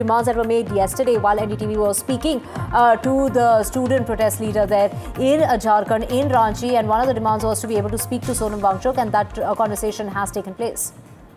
Demands that were made yesterday while NDTV was speaking to the student protest leader there in Jharkhand, in Ranchi, and one of the demands was to be able to speak to Sonam Wangchuk, and that conversation has taken place.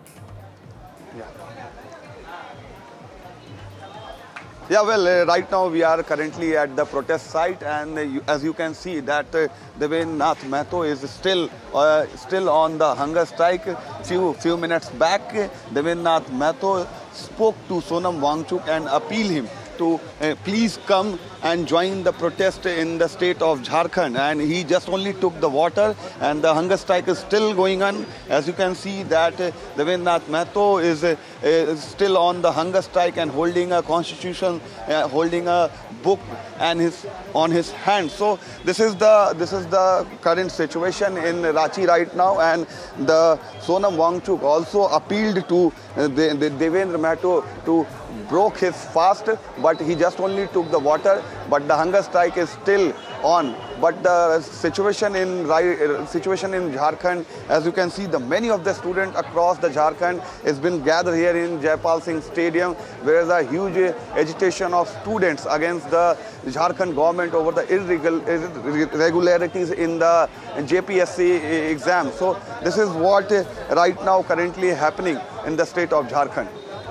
Yeah, well, right now we are currently at the protest site, and as you can see that Devendra Nath Mahto is still on the hunger strike. Few minutes back, Devendra Nath Mahto spoke to Sonam Wangchuk and appealed him to please come and join the protest in the state of Jharkhand, and he just only took the water, and the hunger strike is still going on. As you can see that Devendra Nath Mahto is still on the hunger strike and holding a constitution, holding a book and on his hand. So this is the current situation in Ranchi right now, and the Sonam Wangchuk also appealed to the Devendra Mahto to broke his fast, but he just only took the water, but the hunger strike is still on. But the situation in Jharkhand, as you can see, many of the students across the Jharkhand has been gathered here in Jaipal Singh Stadium, where is a huge agitation of students against the Jharkhand government over the irregularities in the JPSC exam. So this is what right now currently happening in the state of Jharkhand.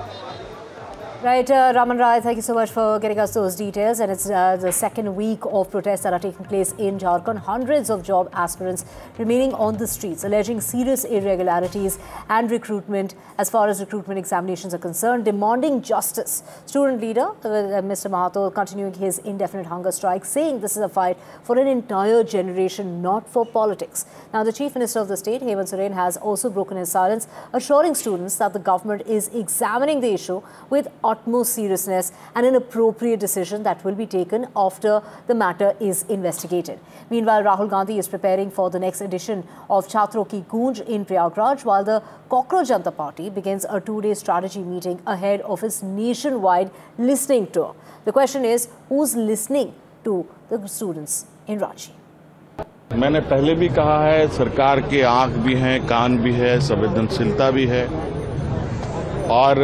Right, Raman Rai, thank you so much for getting us those details. And it's the second week of protests that are taking place in Jharkhand. Hundreds of job aspirants remaining on the streets, alleging serious irregularities and recruitment as far as recruitment examinations are concerned, demanding justice. Student leader, Mr. Mahto, continuing his indefinite hunger strike, saying this is a fight for an entire generation, not for politics. Now, the Chief Minister of the state, Hemant Soren, has also broken his silence, assuring students that the government is examining the issue with utmost seriousness and an appropriate decision that will be taken after the matter is investigated. Meanwhile, Rahul Gandhi is preparing for the next edition of Chhatron Ki Goonj in Prayagraj, while the Cockroach Janata Party begins a two-day strategy meeting ahead of its nationwide listening tour. The question is, who's listening to the students in Ranchi? मैंने पहले भी कहा है, सरकार के आंख भी हैं, कान भी है, संवेदनशीलता भी है, और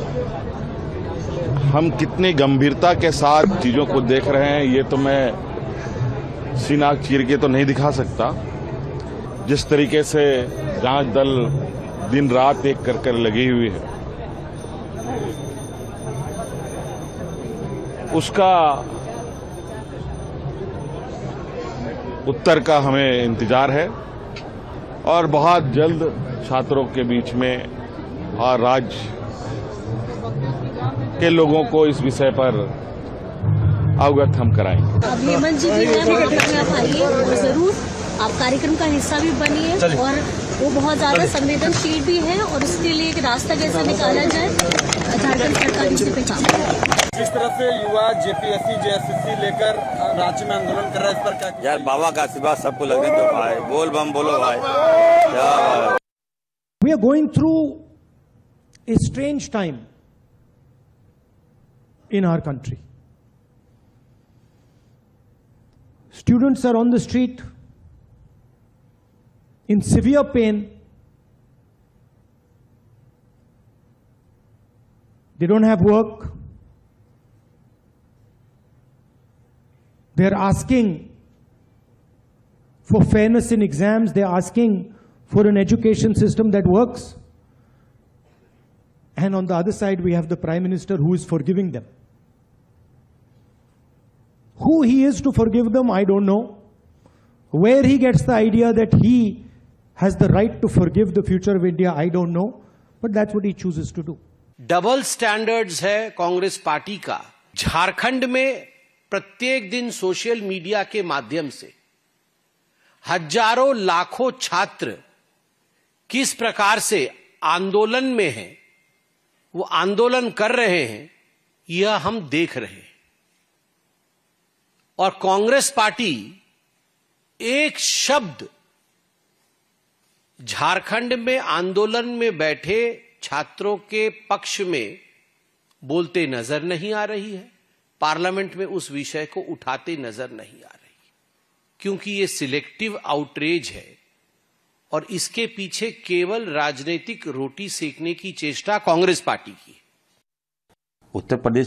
हम कितनी गंभीरता के साथ चीजों को देख रहे हैं ये तो मैं सीना चीर के तो नहीं दिखा सकता। जिस तरीके से जांच दल दिन रात एक कर लगी हुई है, उसका उत्तर का हमें इंतजार है, और बहुत जल्द छात्रों के बीच में और राज्य के लोगों को इस विषय पर अवगत हम कराएंगे। अब हेमंत जी भी हैं, वहाँ पर आप आइए और जरूर आप कार्यक्रम का हिस्सा भी बनिए, और वो बहुत ज्यादा संवेदनशील भी है, और उसके लिए एक रास्ता कैसे निकाला जाए, झारखंड सरकार इसी पे काम कर रही है। जिस तरह से युवा जेपीएससी जेएसएससी लेकर राज्य में आंदोलन कर रहा है, इस पर क्या? यार बाबा का आशीर्वाद सबको लगने दो भाई, बोल बम बोलो भाई। We are going through a strange time in our country. Students are on the street in severe pain. They don't have work. They're asking for fairness in exams. They're asking for an education system that works. And on the other side, we have the Prime Minister who is forgiving them. Who he is to forgive them, I don't know. Where he gets the idea that he has the right to forgive the future of India, I don't know. But that's what he chooses to do. Double standards है Congress party का। झारखंड में प्रत्येक दिन social media के माध्यम से हजारों लाखों छात्र किस प्रकार से आंदोलन में हैं, वो आंदोलन कर रहे हैं, यह हम देख रहे हैं। और कांग्रेस पार्टी एक शब्द झारखंड में आंदोलन में बैठे छात्रों के पक्ष में बोलते नजर नहीं आ रही है, पार्लियामेंट में उस विषय को उठाते नजर नहीं आ रही, क्योंकि ये सिलेक्टिव आउटरीच है और इसके पीछे केवल राजनीतिक रोटी सेकने की चेष्टा कांग्रेस पार्टी की। उत्तर प्रदेश